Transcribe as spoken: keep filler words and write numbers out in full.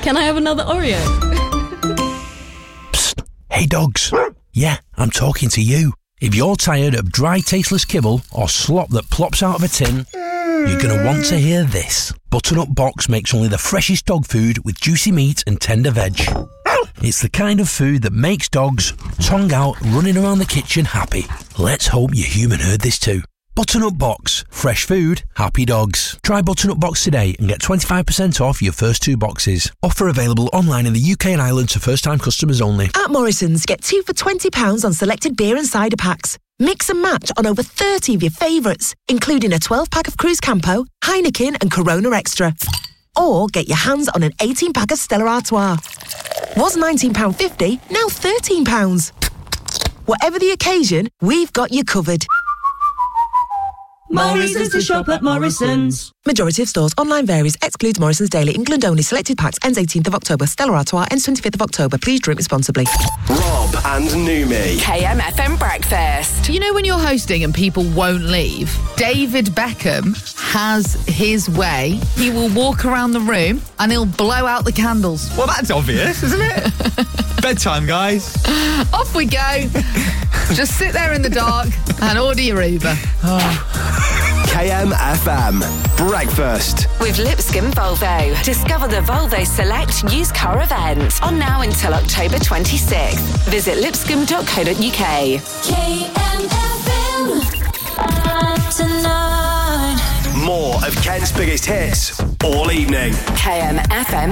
Can I have another Oreo? Psst. Hey dogs. Yeah, I'm talking to you. If you're tired of dry, tasteless kibble or slop that plops out of a tin, you're going to want to hear this. Butternut Box makes only the freshest dog food with juicy meat and tender veg. It's the kind of food that makes dogs, tongue out, running around the kitchen happy. Let's hope your human heard this too. Butternut Box. Fresh food, happy dogs. Try Butternut Box today and get twenty-five percent off your first two boxes. Offer available online in the U K and Ireland to first-time customers only. At Morrison's, get two for twenty pounds on selected beer and cider packs. Mix and match on over thirty of your favourites, including a twelve-pack of Cruz Campo, Heineken and Corona Extra. Or get your hands on an eighteen-pack of Stella Artois. Was nineteen pounds fifty, now thirteen pounds. Whatever the occasion, we've got you covered. Morrison's to shop at Morrison's. Majority of stores. Online varies. Excludes Morrison's Daily. England only. Selected packs. Ends eighteenth of October. Stella Artois ends twenty-fifth of October. Please drink responsibly. Rob and Numi. K M F M Breakfast. You know when you're hosting and people won't leave? David Beckham has his way. He will walk around the room and he'll blow out the candles. Well, that's obvious, isn't it? Bedtime, guys. Off we go. Just sit there in the dark and order your Uber. K M F M Breakfast With Lipscomb Volvo. Discover the Volvo Select used car event. On now until October twenty-sixth. Visit lipscomb dot co dot uk. K M F M tonight. More of Kent's biggest hits all evening. K M F M